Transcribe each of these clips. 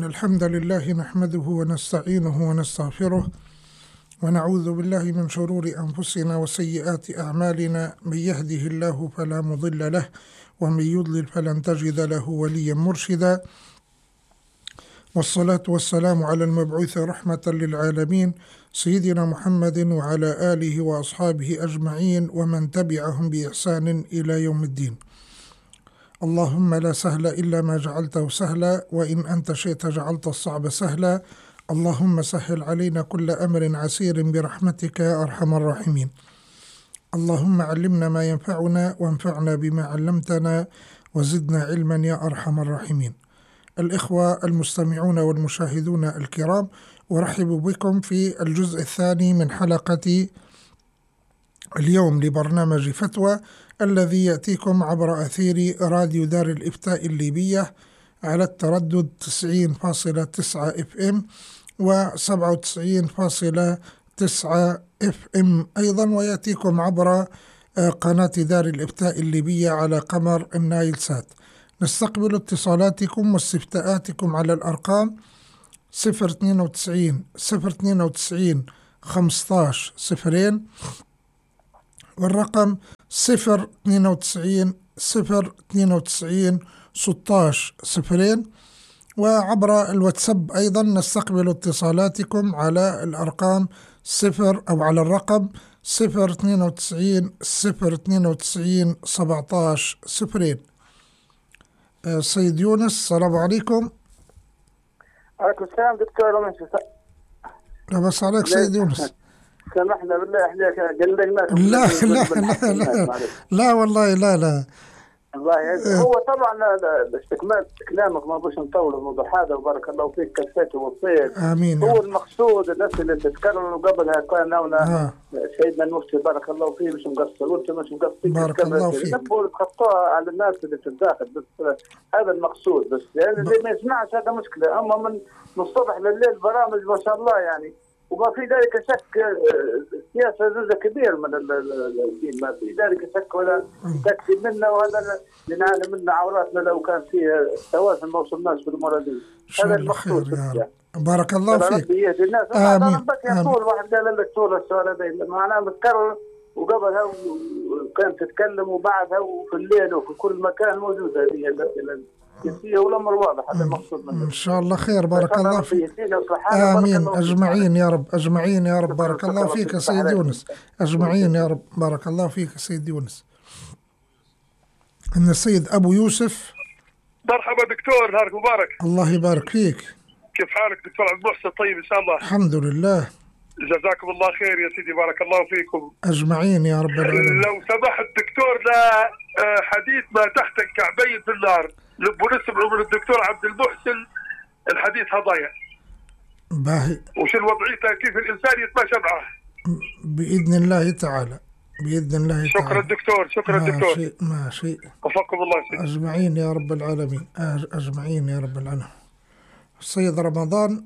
الحمد لله نحمده ونستعينه ونستغفره ونعوذ بالله من شرور أنفسنا وسيئات أعمالنا. من يهده الله فلا مضل له ومن يضلل فلن تجد له وليا مرشدا، والصلاة والسلام على المبعوث رحمة للعالمين سيدنا محمد وعلى آله وأصحابه أجمعين ومن تبعهم بإحسان إلى يوم الدين. اللهم لا سهل إلا ما جعلته سهلا، وإن أنت شئت جعلت الصعب سهلا. اللهم سهل علينا كل أمر عسير برحمتك يا أرحم الراحمين. اللهم علمنا ما ينفعنا وانفعنا بما علمتنا وزدنا علما يا أرحم الراحمين. الإخوة المستمعون والمشاهدون الكرام، أرحب بكم في الجزء الثاني من حلقة اليوم لبرنامج فتوى الذي يأتيكم عبر أثير راديو دار الإفتاء الليبية على التردد 90.9 FM و 97.9 FM أيضا، ويأتيكم عبر قناة دار الإفتاء الليبية على قمر النايل سات. نستقبل اتصالاتكم واستفتاءاتكم على الأرقام 092 15 0 والرقم 092 16 0. وعبر الواتساب أيضا نستقبل اتصالاتكم على الأرقام على الرقم 092 17 0. سيد يونس، السلام عليكم. عليكم السلام دكتور. لا بس عليك سيد يونس. سامحنا بالله عليك، قلقناك. لا والله لا الله يعزك. هو طبعا استكمال كلامك، ما بوش نطول الموضوع هذا، وبارك الله فيك كفيت ووصيت. امين. هو المقصود الناس اللي تتكرروا قبلها كان هنا سيدنا المفتي بارك الله فيه مش مقصر، وانت مش مقصر بارك الله فيك. نبغوا تخطوها على الناس اللي تتداخل، بس هذا المقصود. بس يعني اللي ما يسمعش هذا مشكله. اما من الصبح لليل برامج ما شاء الله يعني، وما في ذلك شك. السياسة جزء كبير من الدين، ما في ذلك شك ولا تكفي منا، وهذا اللي نعاني منه عوراتنا لو كان فيه توازن ما وصلناش بالأمور دي. هذا المقصود يعني. بارك الله فيك. آمين. طول واحد قال لك طول السؤال هذا معناه متكرر، وقبلها وكان تتكلم وبعدها وفي الليل وفي كل مكان موجودة هذه الأسئلة. والأمر واضح، هذا المقصود منه. إن شاء الله خير. بارك الله فيك. آمين. أجمعين يا رب، أجمعين يا رب. بارك الله فيك يا سيد يونس. أجمعين يا رب. بارك الله فيك يا سيد يونس. أن السيد أبو يوسف. مرحبا دكتور، نهارك مبارك. الله يبارك فيك. كيف حالك دكتور عبد المحسن؟ طيب إن شاء الله. الحمد لله. جزاكم الله خير يا سيدي، بارك الله فيكم. أجمعين يا رب العالمين. لو سمحت دكتور، لا حديث ما تحت الكعبين في النار، ونسمع من الدكتور عبد المحسن الحديث هضايا. باهي. وش الوضعية، كيف الإنسان يتماشى معه؟ بإذن الله تعالى، بإذن الله تعالى. شكرا دكتور، شكرا دكتور. ماشي. وفقكم الله سيدي. أجمعين يا رب العالمين. أجمعين يا رب العالمين. سيد رمضان.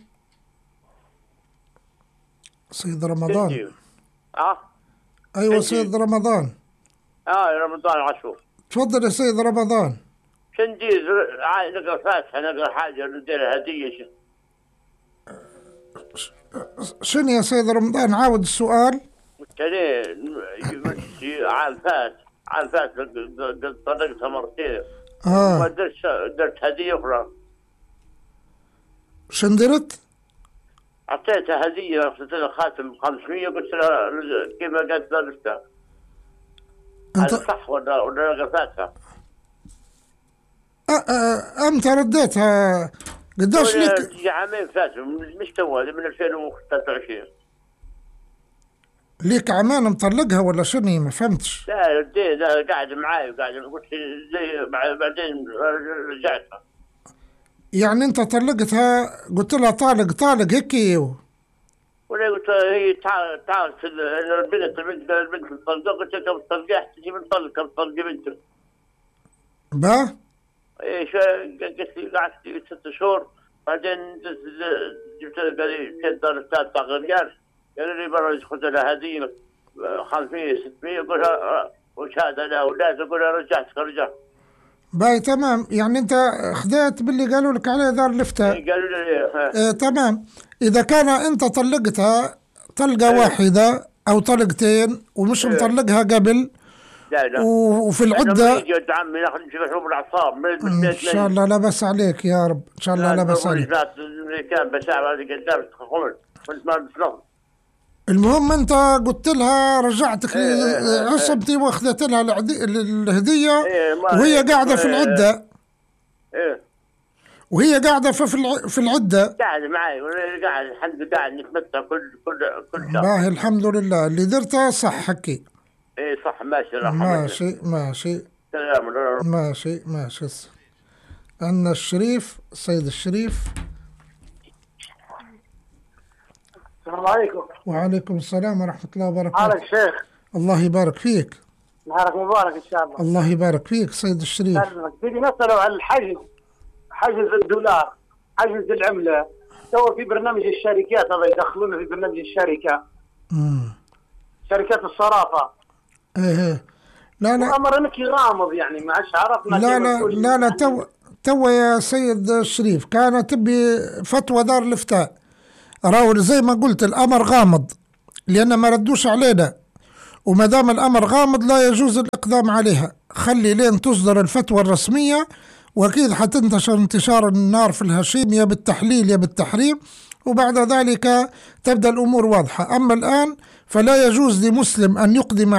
سيد رمضان. أيوة سيد رمضان. رمضان عاشور. تفضل يا سيد رمضان. شندير نقرا فاتحة، نقرا حاجة، ندير هدية. شنو يا سيد رمضان؟ عاود السؤال. عام فات طلقتها مرتين. درت هدية أخرى. شن درت؟ أعطيتها هدية، أخذت لها خاتم 500، قلت لها كيف قالت لبستها. هذا صح ولا نقرا فاتحة؟ أنت رديتها قداش لك؟ عامين فاتوا، مش توالي، من 2023. ليك عمان مطلقها ولا شنو؟ ما فهمتش. لا قاعد معاي، وقاعد قلت زي بعدين رجعتها. يعني أنت طلقتها، قلت لها طالق هيك؟ ولا قلت لها هي تعال البنت الطلقة، قلت لها كم طلقة تجي من طلقة بنته. با؟ ايش قلت لي قعدت 6 شهور، بعدين جبت لي دار الاستاذ طاق ريال، قالوا لي برا خذ لها هديه 500 600، قلت وشهاده لاولاد، اقول رجعت. باي تمام. يعني أنت خذيت باللي قالوا لك عليه دار الإفتاء. قالوا لي تمام. إذا كان أنت طلقتها طلقة واحدة أو طلقتين ومش مطلقها قبل لا وفي العدة يا عمي ناخذ حبوب الاعصاب إن شاء الله لا بس عليك يا رب، إن شاء الله لا بس عليك. كان بشعر هذه قدام خمر كنت ما بفلوس. المهم أنت قلت لها رجعتك عصبتي واخذت لها الهدية وهي قاعدة في العدة. وهي قاعدة في العدة قاعد معي قاعد الحمد لله قاعد نتمتع كل شهر. باهي الحمد لله اللي درته صح حكي. ايه صح ماشي ماشي سلام ماشي. عندنا الشريف، السيد الشريف. السلام عليكم. وعليكم السلام ورحمة الله وبركاته. حالك شيخ؟ الله يبارك فيك. نهارك مبارك إن شاء الله. الله يبارك فيك سيد الشريف. بدي نسأله عن حجز الدولار، حجز العملة. تو في برنامج الشركات هذا يدخلونه في برنامج الشركة. شركات الصرافة. ايه لا أمر انك غامض يعني ما عادش عرفنا. لا تو يا سيد الشريف كانت تبي فتوى دار الإفتاء. راول زي ما قلت الأمر غامض لأن ما ردوش علينا، وما دام الأمر غامض لا يجوز الإقدام عليها. خلي لين تصدر الفتوى الرسمية، وأكيد حتنتشر انتشار النار في الهشيم يا بالتحليل يا بالتحريم، وبعد ذلك تبدأ الأمور واضحة. أما الآن فلا يجوز لمسلم أن يقدم